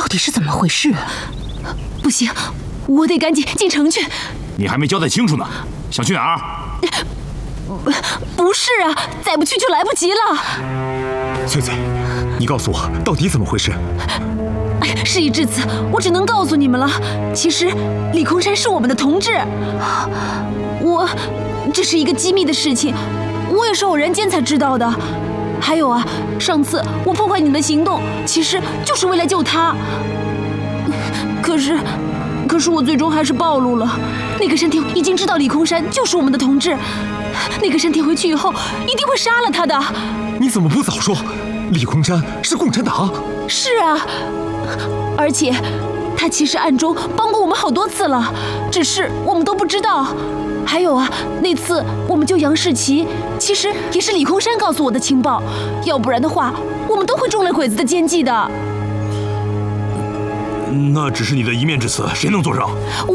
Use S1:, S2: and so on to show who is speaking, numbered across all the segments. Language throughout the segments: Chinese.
S1: 底是怎么回事啊？
S2: 不行，我得赶紧进城去。
S3: 你还没交代清楚呢，想去哪儿？
S2: 不是啊，再不去就来不及了。
S4: 翠翠，你告诉我到底怎么回事？
S2: 哎呀，事已至此，我只能告诉你们了。其实李空山是我们的同志，这是一个机密的事情，我也是偶然间才知道的。还有啊，上次我破坏你的行动，其实就是为了救他。可是我最终还是暴露了。那个山田已经知道李空山就是我们的同志，那个山田回去以后一定会杀了他的。
S4: 你怎么不早说？李空山是共产党。
S2: 是啊，而且他其实暗中帮过我们好多次了，只是我们都不知道。还有啊，那次我们救杨士奇，其实也是李空山告诉我的情报，要不然的话，我们都会中了鬼子的奸计的。
S3: 那只是你的一面之词，谁能作证？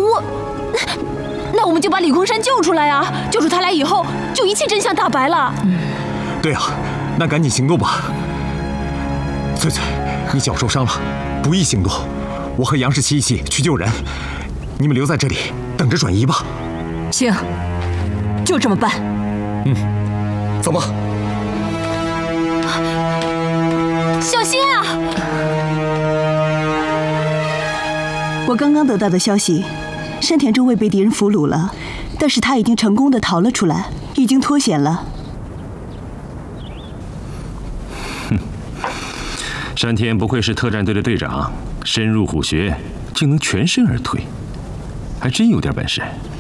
S2: 那我们就把李空山救出来啊！救出他来以后，就一切真相大白了。
S4: 对啊，那赶紧行动吧。翠翠，你脚受伤了，不宜行动。我和杨士奇一起去救人，你们留在这里等着转移吧。
S1: 行，就这么办。
S4: 走吧。
S2: 小心啊！
S5: 我刚刚得到的消息，山田中尉被敌人俘虏了，但是他已经成功的逃了出来，已经脱险了。
S6: 山田不愧是特战队的队长，深入虎穴竟能全身而退，还真有点本事。